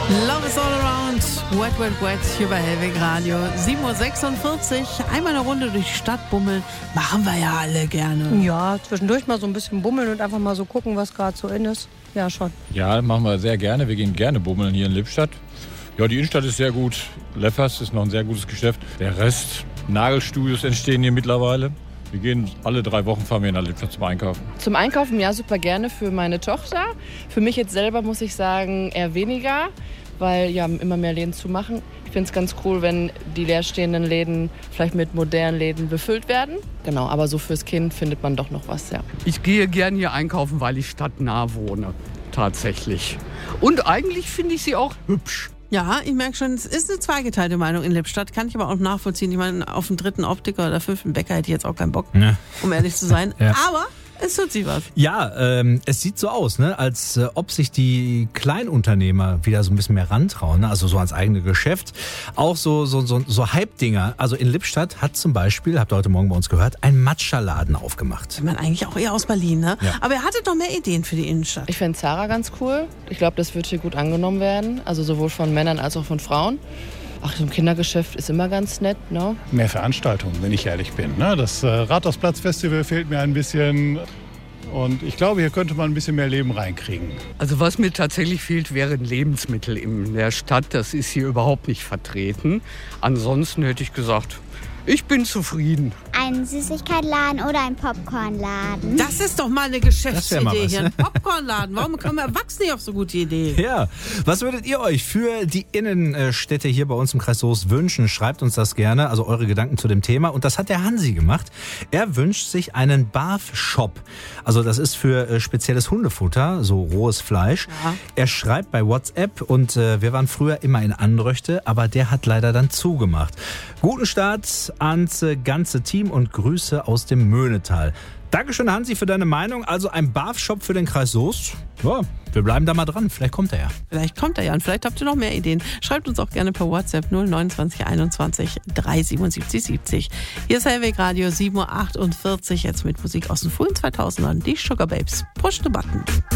Love is all around, wet, wet, wet, hier bei Hellweg Radio. 7.46 Uhr, einmal eine Runde durch die Stadt bummeln, machen wir ja alle gerne. Ja, zwischendurch mal so ein bisschen bummeln und einfach mal so gucken, was gerade so in ist. Ja, schon. Ja, machen wir sehr gerne. Wir gehen gerne bummeln hier in Lippstadt. Ja, die Innenstadt ist sehr gut. Leffers ist noch ein sehr gutes Geschäft. Der Rest, Nagelstudios entstehen hier mittlerweile. Wir gehen alle 3 Wochen, fahren wir nach Lippstadt zum Einkaufen. Zum Einkaufen ja super gerne für meine Tochter. Für mich jetzt selber muss ich sagen eher weniger, weil ja immer mehr Läden zu machen. Ich finde es ganz cool, wenn die leerstehenden Läden vielleicht mit modernen Läden befüllt werden. Genau, aber so fürs Kind findet man doch noch was, ja. Ich gehe gern hier einkaufen, weil ich stadtnah wohne, tatsächlich. Und eigentlich finde ich sie auch hübsch. Ja, ich merke schon, es ist eine zweigeteilte Meinung in Lippstadt, kann ich aber auch nachvollziehen. Ich meine, auf den 3. Optiker oder 5. Bäcker hätte ich jetzt auch keinen Bock, um ehrlich zu sein. Ja. Aber es tut sich was. Ja, es sieht so aus, ne, als ob sich die Kleinunternehmer wieder so ein bisschen mehr rantrauen, ne? Also so ans eigene Geschäft. Auch so Hype-Dinger. Also in Lippstadt hat zum Beispiel, habt ihr heute Morgen bei uns gehört, ein Matcha-Laden aufgemacht. Ich meine eigentlich auch eher aus Berlin, ne? Ja. Aber er hatte doch mehr Ideen für die Innenstadt. Ich finde Zara ganz cool. Ich glaube, das wird hier gut angenommen werden. Also sowohl von Männern als auch von Frauen. Ach, so ein Kindergeschäft ist immer ganz nett, ne? Mehr Veranstaltungen, wenn ich ehrlich bin. Das Rathausplatz-Festival fehlt mir ein bisschen. Und ich glaube, hier könnte man ein bisschen mehr Leben reinkriegen. Also was mir tatsächlich fehlt, wären Lebensmittel in der Stadt. Das ist hier überhaupt nicht vertreten. Ansonsten hätte ich gesagt, ich bin zufrieden. Ein Süßigkeitenladen oder ein Popcornladen. Das ist doch mal eine Das wär Geschäftsidee mal was, hier. ne? Ein Popcornladen. Warum kommen Erwachsene nicht auf so gute Ideen? Ja, was würdet ihr euch für die Innenstädte hier bei uns im Kreis Soest wünschen? Schreibt uns das gerne, also eure Gedanken zu dem Thema. Und das hat der Hansi gemacht. Er wünscht sich einen Barf-Shop. Also das ist für spezielles Hundefutter, so rohes Fleisch. Ja. Er schreibt bei WhatsApp und wir waren früher immer in Andröchte, aber der hat leider dann zugemacht. Guten Start ans ganze Team und Grüße aus dem Möhnetal. Dankeschön, Hansi, für deine Meinung. Also ein Barf-Shop für den Kreis Soest. Ja, wir bleiben da mal dran. Vielleicht kommt er ja. Vielleicht kommt er ja und vielleicht habt ihr noch mehr Ideen. Schreibt uns auch gerne per WhatsApp 029 21 377 70. Hier ist Hellweg Radio 7.48 Uhr. Jetzt mit Musik aus den frühen 2000ern. Die Sugar Babes. Push the button.